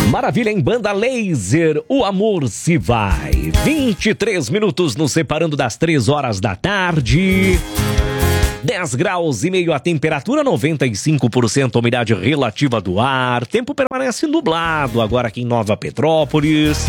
Maravilha, em Banda Laser, o amor se vai. 23 minutos nos separando das 3 horas da tarde. 10 graus e meio a temperatura, 95% a umidade relativa do ar. Tempo permanece nublado agora aqui em Nova Petrópolis.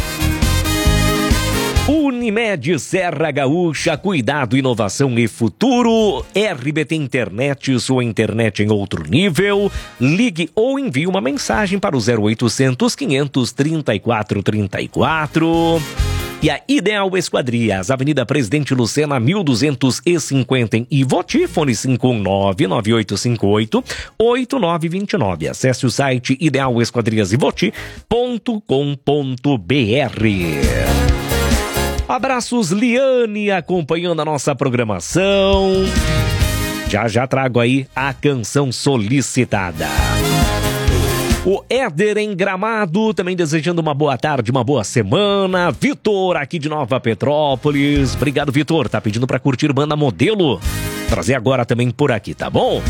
Unimed Serra Gaúcha, cuidado, inovação e futuro. RBT Internet, sua internet em outro nível. Ligue ou envie uma mensagem para o 0800 534 34. E a Ideal Esquadrias, Avenida Presidente Lucena, 1250 em Ivoti, fone 519-9858-8929. Acesse o site idealesquadriasivoti.com.br. Abraços, Liane, acompanhando a nossa programação. Já trago aí a canção solicitada. O Éder em Gramado, também desejando uma boa tarde, uma boa semana. Vitor, aqui de Nova Petrópolis. Obrigado, Vitor. Tá pedindo pra curtir Banda Modelo. Trazer agora também por aqui, tá bom?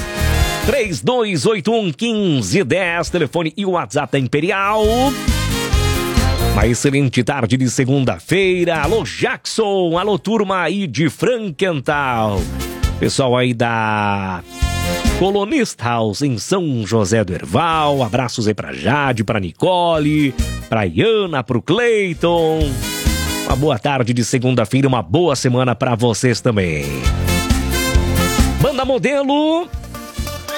3281-1510, telefone e o WhatsApp da Imperial. Uma excelente tarde de segunda-feira. Alô, Jackson. Alô, turma aí de Frankenthal. Pessoal aí da Colonist House em São José do Herval. Abraços aí pra Jade, pra Nicole, pra Iana, pro Cleiton. Uma boa tarde de segunda-feira, uma boa semana pra vocês também. Banda Modelo.